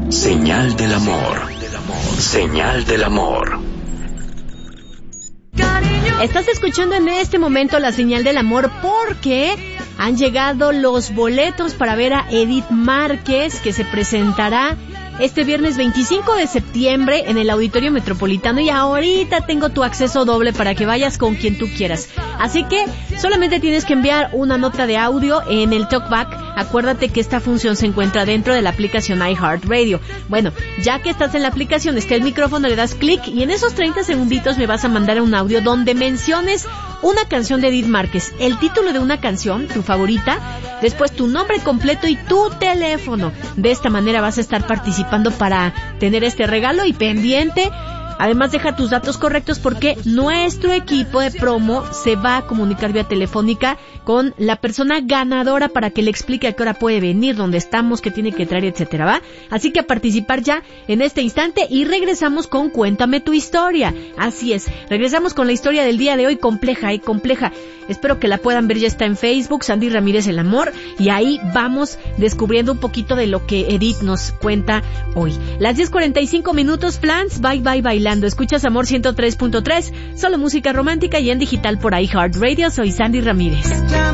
Señal del amor. Señal del amor. Estás escuchando en este momento la Señal del Amor porque han llegado los boletos para ver a Edith Márquez, que se presentará este viernes 25 de septiembre en el Auditorio Metropolitano, y ahorita tengo tu acceso doble para que vayas con quien tú quieras. Así que solamente tienes que enviar una nota de audio en el TalkBack. Acuérdate que esta función se encuentra dentro de la aplicación iHeartRadio. Bueno, ya que estás en la aplicación, está el micrófono, le das clic y en esos 30 segunditos me vas a mandar un audio donde menciones una canción de Edith Márquez, el título de una canción, tu favorita, después tu nombre completo y tu teléfono. De esta manera vas a estar participando para tener este regalo y pendiente. Además, deja tus datos correctos porque nuestro equipo de promo se va a comunicar vía telefónica con la persona ganadora para que le explique a qué hora puede venir, dónde estamos, qué tiene que traer, etcétera, ¿va? Así que a participar ya en este instante y regresamos con Cuéntame tu historia. Así es, regresamos con la historia del día de hoy, compleja. Espero que la puedan ver, ya está en Facebook, Sandy Ramírez El Amor, y ahí vamos descubriendo un poquito de lo que Edith nos cuenta hoy. Las 10:45 minutos, Flans, bye bailando. Escuchas Amor 103.3, solo música romántica y en digital por iHeartRadio. Soy Sandy Ramírez.